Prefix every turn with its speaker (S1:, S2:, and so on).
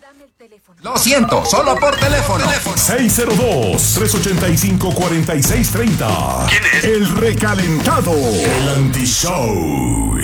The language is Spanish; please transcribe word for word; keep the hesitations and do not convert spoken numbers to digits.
S1: Lo siento, solo por teléfono.
S2: seis cero dos, tres ocho cinco, cuatro seis tres cero. ¿Quién es? El recalentado. El anti-show.